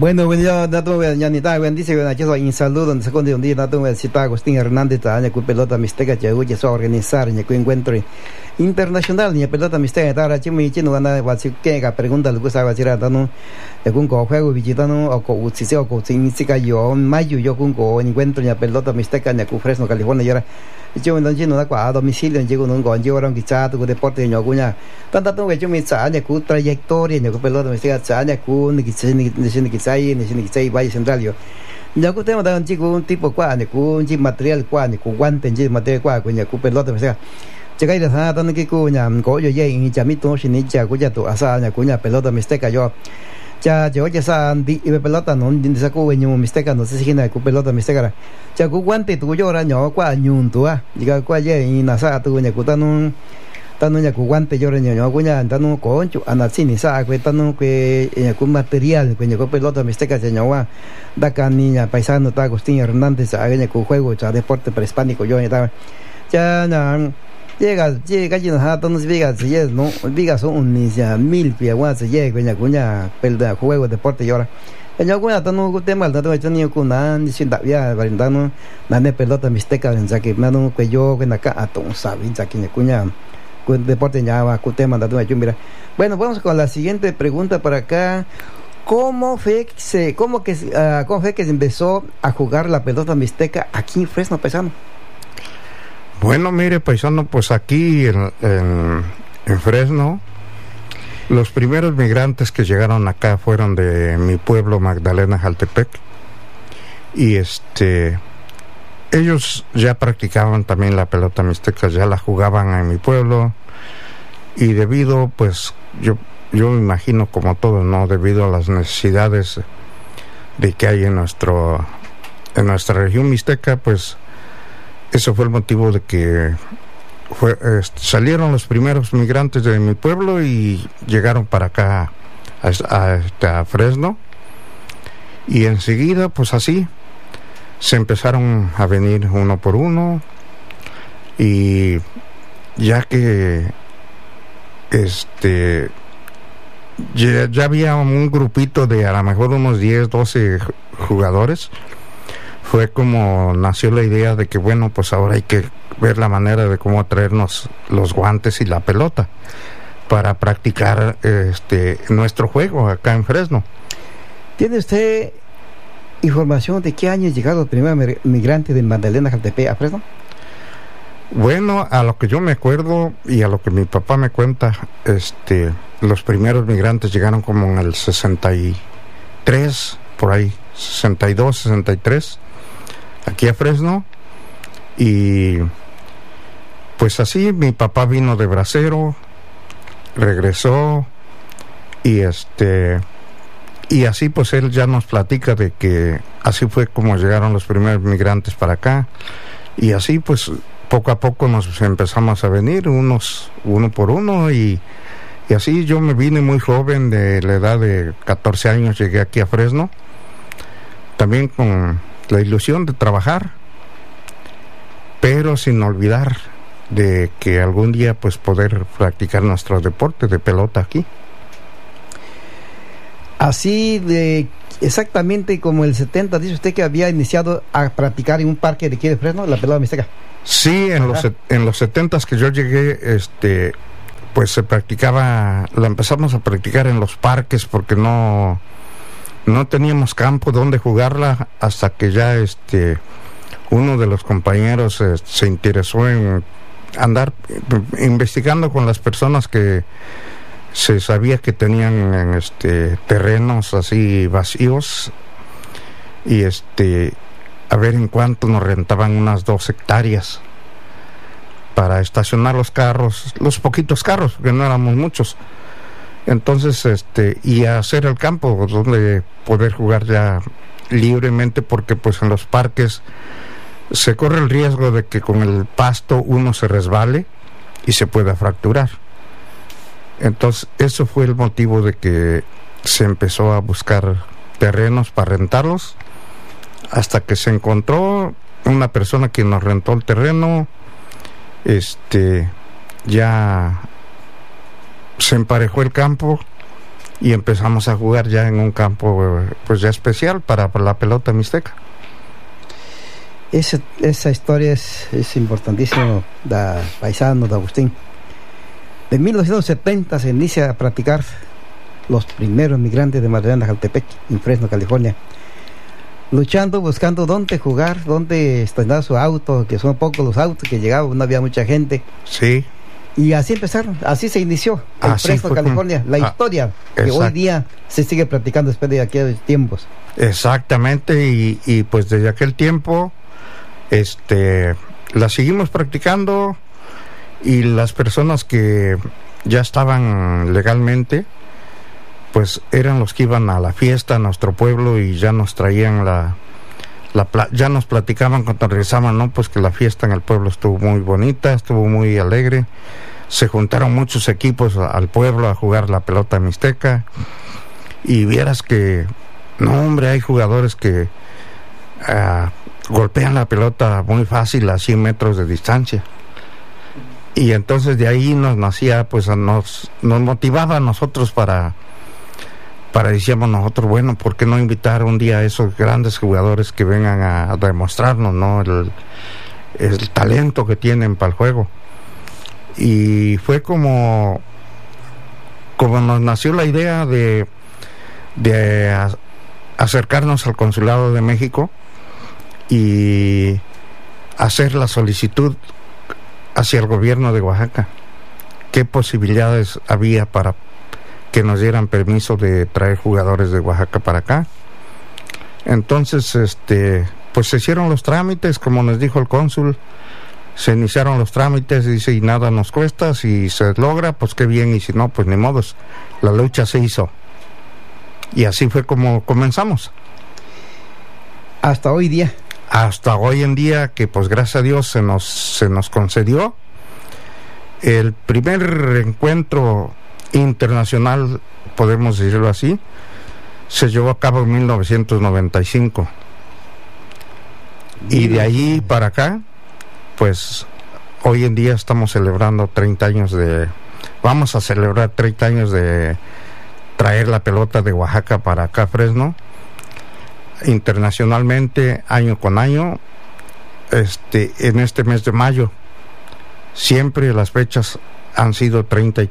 Bueno, ya ni ta dice que yo soy un saludo en segundo día dato cita Agustín Hernández ta ku pelota mixteca ya uya so organizar ni ku encuentro internacional ni pelota mixteca ta chimi chino anda wa que pregunta lo que sabe decir dano un juego visitano o co utsi o co significa yo mayo yo con encuentro ni pelota mixteca ni ku Fresno California y ahora yo en chino da qua a domicilio llego un gon yo ron quizá tu deporte ni cuña tanta tu que yo mi sa ni ku trayectoria ni ku pelota mixteca sa ni ku ni sai Valle Central yo ya que tenemos un chico un tipo qua ni ku un material qua ni ku guante ni material qua cuña ku pelota mixteca llega y da tan que cuña ko yo ye ni chamito ni cha cuña tu asa ni cuña pelota mixteca yo ya yo ya san di pelota no ni sa ku ni mixteca no sé si ni ku pelota mixteca ya ku guante tu yo ra ño qua ñun tu diga qua ye ni na sa tu ni ku tan ya ku guante yo reño ño cuña tan ko chu anasini sa ku tan que ku material ku ni ku pelota mixteca se ño da can niña paisano ta Agustín Hernández a ku juego cha deporte prehispánico yo ya na llega y nos ha todos vigas y es no vigas son ni ya mil piaguas se llega cuña pelda juego deporte y ahora el cuña tan tema el dato ni kuna ni sin ya brindando na pelota mixteca en que no que yo que acá a ton sabe ya que cuña deporte ya va cu tema dato yo mira. Bueno, vamos con la siguiente pregunta para acá. ¿Cómo fue que se empezó a jugar la pelota mixteca aquí en Fresno, paisano? Bueno, mire, paisano, pues aquí en Fresno, los primeros migrantes que llegaron acá fueron de mi pueblo, Magdalena, Jaltepec, y ellos ya practicaban también la pelota mixteca, ya la jugaban en mi pueblo, y debido, pues, yo me imagino como todos, ¿no? Debido a las necesidades de que hay en nuestra región mixteca, pues, eso fue el motivo de que salieron los primeros migrantes de mi pueblo y llegaron para acá a Fresno, y enseguida pues así se empezaron a venir uno por uno, y ya que ya había un grupito de a lo mejor unos 10, 12 jugadores. Fue como nació la idea de que bueno, pues ahora hay que ver la manera de cómo traernos los guantes y la pelota para practicar nuestro juego acá en Fresno. ¿Tiene usted información de qué año llegado el primer migrante de Magdalena, Jaltepec a Fresno? Bueno, a lo que yo me acuerdo y a lo que mi papá me cuenta, los primeros migrantes llegaron como en el 63, por ahí, 62, 63. Aquí a Fresno, y pues así mi papá vino de bracero, regresó, y así pues él ya nos platica de que así fue como llegaron los primeros migrantes para acá, y así pues poco a poco nos empezamos a venir uno por uno, y así yo me vine muy joven, de la edad de 14 años llegué aquí a Fresno, también con la ilusión de trabajar, pero sin olvidar de que algún día pues poder practicar nuestro deporte de pelota aquí. Así de exactamente como el 70, dice usted que había iniciado a practicar en un parque de aquí de Fresno la pelota mixteca. Sí, en los 70s que yo llegué, pues se practicaba, la empezamos a practicar en los parques porque no teníamos campo donde jugarla, hasta que ya uno de los compañeros se interesó en andar investigando con las personas que se sabía que tenían terrenos así vacíos, y a ver en cuánto nos rentaban unas 2 hectáreas para estacionar los carros, los poquitos carros, porque no éramos muchos. Entonces y hacer el campo donde poder jugar ya libremente, porque pues en los parques se corre el riesgo de que con el pasto uno se resbale y se pueda fracturar. Entonces eso fue el motivo de que se empezó a buscar terrenos para rentarlos, hasta que se encontró una persona que nos rentó el terreno. Ya se emparejó el campo y empezamos a jugar ya en un campo pues ya especial para la pelota mixteca. Esa historia es importantísima, da paisano, de Agustín. En 1970 se inicia a practicar los primeros migrantes de Magdalena, Jaltepec, en Fresno, California, luchando, buscando dónde jugar, dónde estacionar su auto, que son pocos los autos que llegaban, no había mucha gente. Sí. Y así empezaron, así se inició en Fresno, California, la historia que hoy día se sigue practicando después de aquellos tiempos. Exactamente, y pues desde aquel tiempo la seguimos practicando, y las personas que ya estaban legalmente pues eran los que iban a la fiesta a nuestro pueblo y ya nos traían ya nos platicaban cuando regresaban, ¿no? Pues que la fiesta en el pueblo estuvo muy bonita, estuvo muy alegre, se juntaron muchos equipos al pueblo a jugar la pelota mixteca, y vieras que no, hombre, hay jugadores que golpean la pelota muy fácil a 100 metros de distancia, y entonces de ahí nos nacía, pues nos motivaba a nosotros para decíamos nosotros, bueno, ¿por qué no invitar un día a esos grandes jugadores que vengan a demostrarnos, ¿no? el talento que tienen para el juego? Y fue como nos nació la idea de acercarnos al Consulado de México y hacer la solicitud hacia el gobierno de Oaxaca. ¿Qué posibilidades había para que nos dieran permiso de traer jugadores de Oaxaca para acá? Entonces, pues se hicieron los trámites, como nos dijo el cónsul, se iniciaron los trámites, dice, y nada nos cuesta, si se logra, pues qué bien, y si no, pues ni modos, la lucha se hizo. Y así fue como comenzamos. Hasta hoy día. Hasta hoy en día, que pues gracias a Dios se nos concedió. El primer encuentro internacional, podemos decirlo así, se llevó a cabo en 1995, y de ahí para acá, pues hoy en día estamos celebrando 30 años vamos a celebrar 30 años de traer la pelota de Oaxaca para acá, Fresno, internacionalmente, año con año. En este mes de mayo siempre las fechas han sido 30,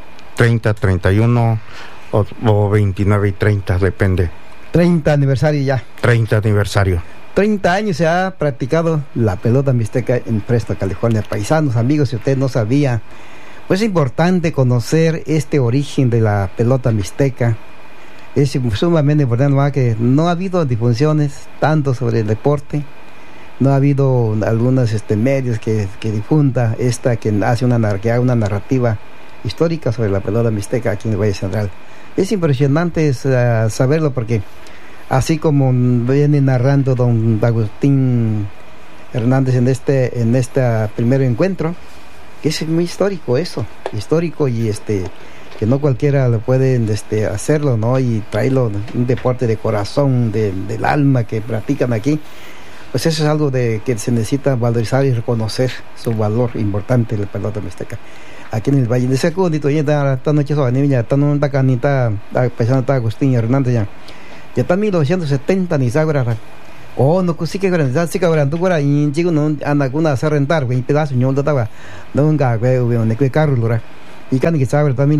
31 o 29 y 30, depende. 30 aniversario ya. 30 aniversario. 30 años se ha practicado la pelota mixteca en Fresno, California. Paisanos, amigos, si usted no sabía, pues es importante conocer este origen de la pelota mixteca. Es sumamente importante, ¿no? Que no ha habido difusiones tanto sobre el deporte, no ha habido algunos medios que difunda que hace una narrativa histórica sobre la pelota mixteca aquí en el Valle Central. Es impresionante saberlo, porque así como viene narrando don Agustín Hernández en este primer encuentro, que es muy histórico histórico, y que no cualquiera lo puede hacerlo, ¿no? Y traerlo, un deporte de corazón, del alma que practican aquí, pues eso es algo que se necesita valorizar y reconocer su valor importante de la pelota mixteca aquí en el Valle. De ese cúndito, ya esta noche soy niña, esta no está canita, paisano está Agustín Hernández ya está 1970 ni sabe. No sí que ahora sí que ahora tú ahora y chico no anda alguna hacer rentar güey pedazo ñol estaba no güey ne carro lora y can que sabe está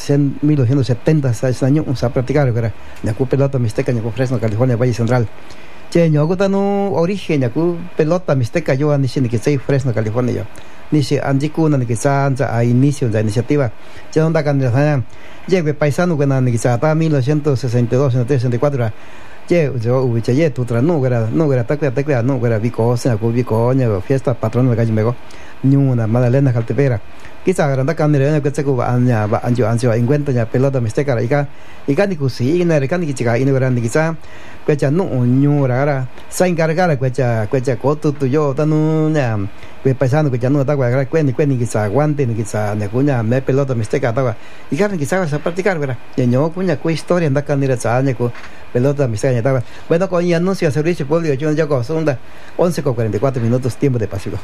1970 ese año se a practicar ahora la pelota mixteca en Fresno, California, Valle Central. Che yo gusta no origen ya pelota mixteca yo ni que sei Fresno, California yo ni si anjiku na que sa a inicio de la iniciativa ya onda can lleve paisano que ni que sa está 1962 en 64 yo ubiché tu tra no era tacla no era bico se bico fiesta patrón de calle mego ni una Magdalena Jaltepera quizá grande canera que se cuba anya ba anjo encuentra ya pelota mixteca y can que sí na can que chica y no grande quizá que ya no ñura sa encargar que ya coto tu yo tanu na que paisano que ya no está que cueni que sa aguante ni que sa ne cuña me pelota mixteca estaba y can que sa practicar verdad y yo cuña cu historia anda canera sa año pelota mixteca estaba bueno con el anuncio de servicio público yo ya con segunda 11:44 minutos tiempo de pasivo.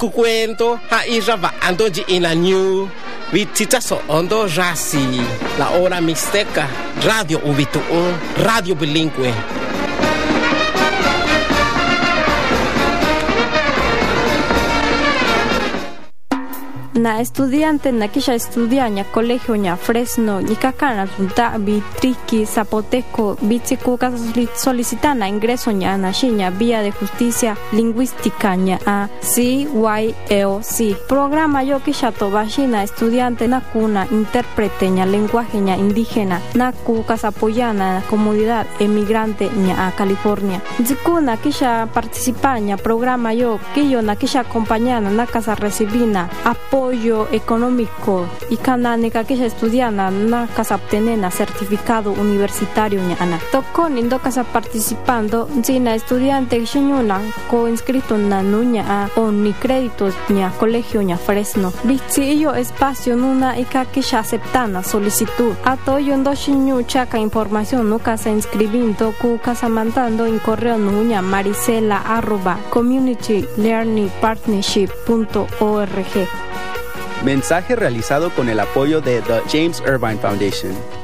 cuento ha iraba ando in la new vitita so ondo rasi la hora mixteca radio ubito radio bilingüe. Na estudiante na kisha estudianya colegio nya Fresno ni kakana junta bi triki zapoteco bitsiku solicitana ingreso nya na shinya vía de justicia lingüística nya a CYLC programa yo kisha tobashina estudiante na kuna intérprete nya lenguaje nya indígena na ku kasapoyana na comunidad emigrante nya a California zikuna kisha participanya programa yo kiyo na kisha acompañana na casa recibina apoyo económico y canánica que estudiana na casa obtenena certificado universitario ñana tocón indo casa participando sina estudiante xiñuna co inscrito na nuña a ni créditos ña colegio ña Fresno bichillo espacio nuna y que aceptana solicitud atoyo ndo xiñu chaca información no casa inscribiendo cu casa mandando en correo nuña maricela@communitylearningpartnership.org. Mensaje realizado con el apoyo de The James Irvine Foundation.